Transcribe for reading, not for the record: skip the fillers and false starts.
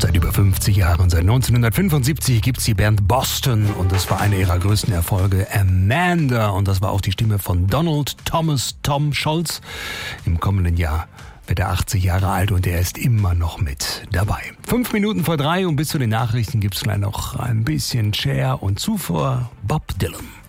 seit über 50 Jahren. Seit 1975 gibt's die Band Boston und das war einer ihrer größten Erfolge, Amanda. Und das war auch die Stimme von Donald Thomas Tom Scholz. Im kommenden Jahr wird er 80 Jahre alt und er ist immer noch mit dabei. 5 Minuten vor 3 und bis zu den Nachrichten gibt's gleich noch ein bisschen Cher und zuvor Bob Dylan.